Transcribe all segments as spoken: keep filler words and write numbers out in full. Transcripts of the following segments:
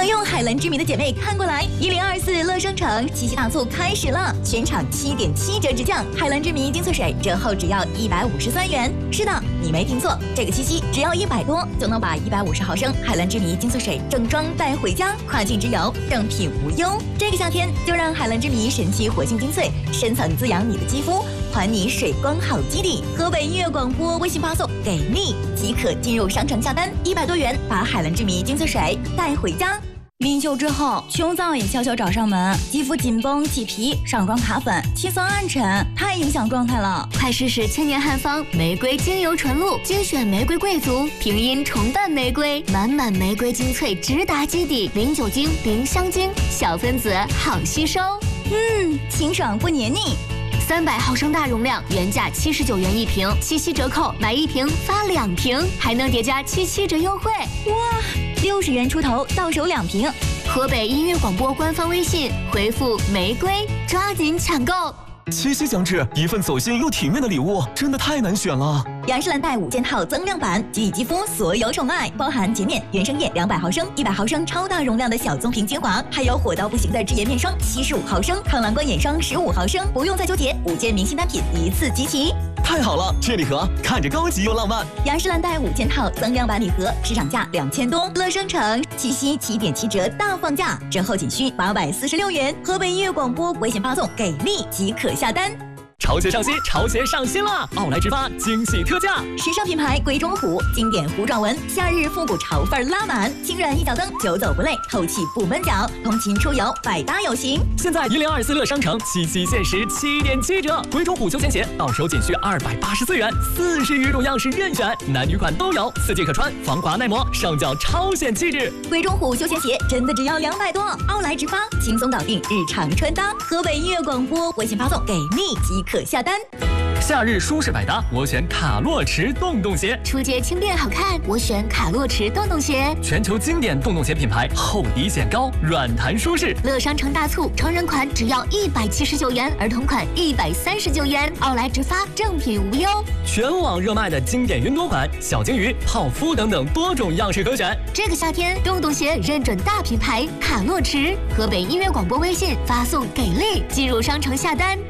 能用海蓝之谜的姐妹看过来，一零二四乐商城七夕大促开始了，全场七点七折直降，海蓝之谜精粹水折后只要一百五十三元。是的，你没听错，这个七夕只要一百多就能把一百五十毫升海蓝之谜精粹水正装带回家，跨境之游正品无忧。这个夏天就让海蓝之谜神奇活性精粹深层滋养你的肌肤，还你水光好基底。河北音乐广播微信发送给力即可进入商城下单，一百多元把海蓝之谜精粹水带回家。临秀之后，胸燥也悄悄找上门，肌肤紧绷起皮，上妆卡粉，气色暗沉，太影响状态了。 快试试千年汉方玫瑰精油纯露，精选玫瑰贵族，平阴重瓣玫瑰，满满玫瑰精粹直达基底，零酒精，零香精，小分子好吸收。 嗯，清爽不黏腻。 三百毫升大容量，原价七十九元一瓶，七夕折扣买一瓶发两瓶，还能叠加七七折优惠。 哇，六十元出头到手两瓶。 河北音乐广播官方微信回复玫瑰，抓紧抢购。 七夕将至，一份走心又体面的礼物真的太难选了。 雅诗兰黛五件套增量版，给予肌肤所有宠爱，包含洁面原生液两百毫升、一百毫升超大容量的小棕瓶精华，还有火到不行的智颜面霜七十五毫升、抗蓝光眼霜十五毫升，不用再纠结，五件明星单品一次集齐。 太好了，这礼盒看着高级又浪漫。 雅诗兰黛五件套增量版礼盒，市场价两千多，乐商城七夕七点七折大放价，折后仅需八百四十六元。河北音乐广播微信发送给力即可下单。 潮鞋上新，潮鞋上新啦！奥莱直发惊喜特价， 时尚品牌鬼冢虎经典弧状纹，夏日复古潮范拉满，轻软一脚蹬，久走不累，透气不闷脚，通勤出游百搭有型。 现在一零二四乐商城七夕限时七点七折，鬼冢虎休闲鞋到手仅需二百八十四元，四十余种样式任选，男女款都有，四季可穿，防滑耐磨，上脚超显气质。 鬼冢虎休闲鞋真的只要两百多，奥莱直发轻松搞定日常穿搭。河北音乐广播微信发送给力即可下单。 夏日舒适百搭，我选卡洛驰洞洞鞋。 初阶轻便好看，我选卡洛驰洞洞鞋。 全球经典洞洞鞋品牌，厚底显高，软弹舒适。 乐商城大促，成人款只要一百七十九元，儿童款一百三十九元。奥莱直发，正品无忧。 全网热卖的经典云朵款、小金鱼、泡芙等等多种样式可选。 这个夏天，洞洞鞋认准大品牌卡洛驰。河北音乐广播微信发送给力，进入商城下单。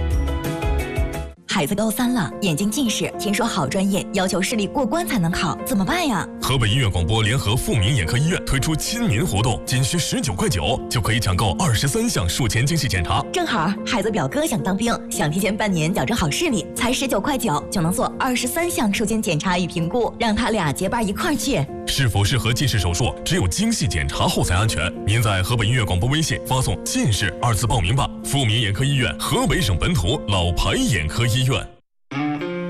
孩子高三了，眼睛近视，听说好专业要求视力过关才能考，怎么办呀？ 河北音乐广播联合富民眼科医院推出亲民活动，仅需十九块九就可以抢购二十三项术前精细检查。 正好孩子表哥想当兵，想提前半年矫正好视力，才十九块九就能做二十三项术前检查与评估，让他俩结伴一块儿去。 是否适合近视手术，只有精细检查后才安全。您在河北音乐广播微信发送“近视”二字报名吧。富民眼科医院，河北省本土老牌眼科医院。